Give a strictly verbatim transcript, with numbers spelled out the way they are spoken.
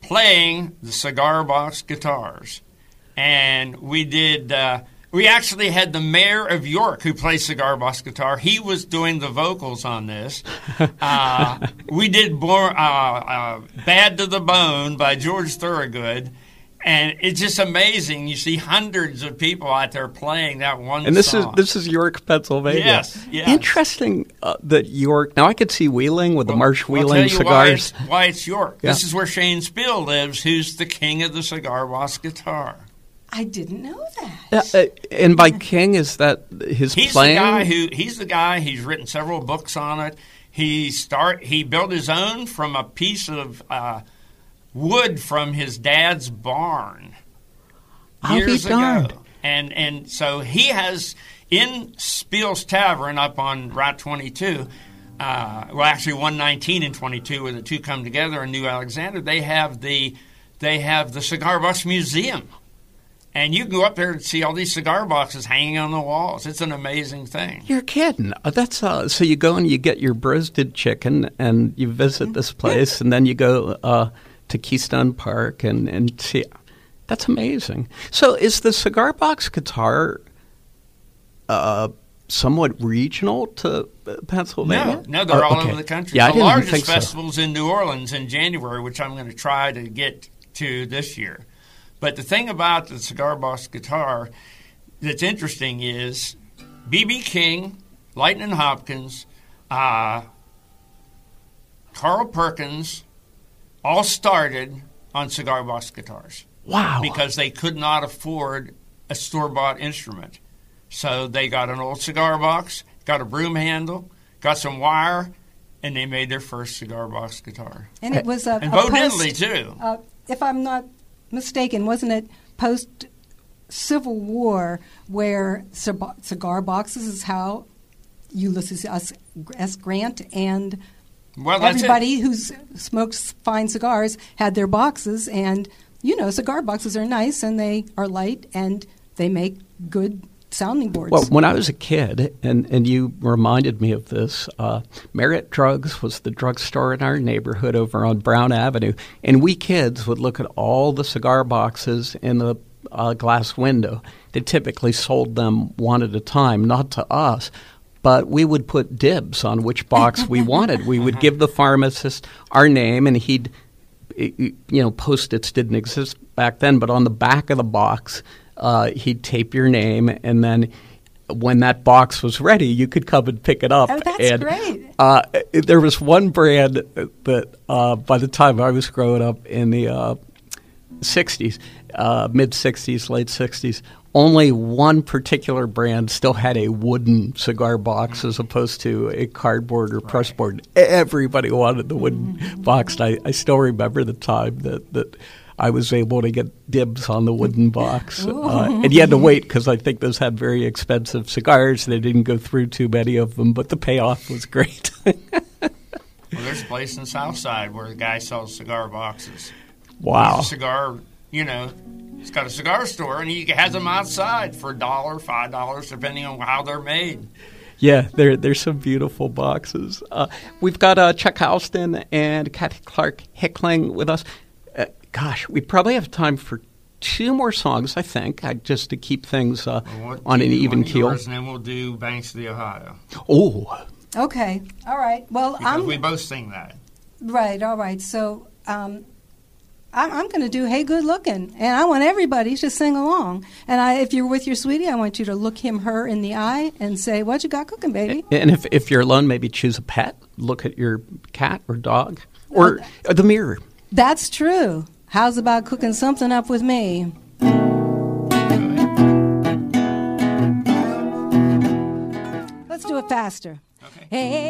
playing the cigar box guitars. And we did, uh, we actually had the mayor of York who plays cigar box guitar. He was doing the vocals on this. Uh, we did more, uh, uh, Bad to the Bone by George Thorogood. And it's just amazing. You see hundreds of people out there playing that one and this song. is this is York, Pennsylvania. Yes, yes. Interesting uh, that York. Now I could see Wheeling with well, the Marsh Wheeling Wheeling cigars. Why cigars. it's, why it's York. Yeah. This is where Shane Spiel lives, who's the king of the cigar box guitar. I didn't know that. Uh, uh, and by king, is that his he's playing? The guy who, he's the guy. He's written several books on it. He start. He built his own from a piece of uh, wood from his dad's barn. Years ago, and and so he has in Spiel's Tavern up on Route twenty-two. Uh, well, actually, one nineteen and twenty-two, where the two come together in New Alexander. They have the they have the cigar box museum, and you can go up there and see all these cigar boxes hanging on the walls. It's an amazing thing. You're kidding. Uh, that's uh, so you go and you get your roasted chicken, and you visit this place, and then you go uh, to Keystone Park and and see. That's amazing. So is the cigar box guitar uh, somewhat regional to Pennsylvania? No, no, they're or, all okay. over the country. Yeah, the I didn't largest think festival's so. in New Orleans in January, which I'm going to try to get to this year. But the thing about the cigar box guitar that's interesting is B B King, Lightning Hopkins, uh, Carl Perkins all started on cigar box guitars. Wow. Because they could not afford a store-bought instrument. So they got an old cigar box, got a broom handle, got some wire, and they made their first cigar box guitar. And it was a, and a Bo post, Diddley, too. Uh, if I'm not mistaken, wasn't it post-Civil War where cigar boxes is how Ulysses S. Grant and well, that's everybody it. who smokes fine cigars had their boxes, and you know, cigar boxes are nice, and they are light, and they make good sounding boards. Well, when I was a kid, and, and you reminded me of this, uh, Merit Drugs was the drugstore in our neighborhood over on Brown Avenue, and we kids would look at all the cigar boxes in the uh, glass window. They typically sold them one at a time, not to us, but we would put dibs on which box we wanted. We would give the pharmacist our name, and he'd you know, Post-its didn't exist back then, but on the back of the box, uh, he'd tape your name, and then when that box was ready, you could come and pick it up. Oh, that's and, great. Uh, there was one brand that uh, by the time I was growing up in the uh, sixties, uh, mid-sixties, late sixties, only one particular brand still had a wooden cigar box as opposed to a cardboard or press board. Everybody wanted the wooden box. And I, I still remember the time that, that I was able to get dibs on the wooden box. Uh, and you had to wait because I think those had very expensive cigars. They didn't go through too many of them, but the payoff was great. Well, there's a place in Southside where the guy sells cigar boxes. Wow. He's a cigar, you know, he's got a cigar store, and he has them outside for a dollar, five dollars, depending on how they're made. Yeah, there, there's some beautiful boxes. Uh, we've got uh, Chuck Houston and Kathy Clark Hickling with us. Uh, gosh, we probably have time for two more songs, I think, uh, just to keep things uh, Well, on an even keel. Yours, and then we'll do Banks of the Ohio. Oh. Okay, all right. Well, Because I'm we both sing that. right. All right. So um, I'm, I'm going to do "Hey Good Looking," and I want everybody to sing along. And I, if you're with your sweetie, I want you to look him, her in the eye, and say, "What you got cooking, baby?" And if if you're alone, maybe choose a pet. Look at your cat or dog or uh, the mirror. That's true. How's about cooking something up with me? Let's do it faster. Okay. Hey.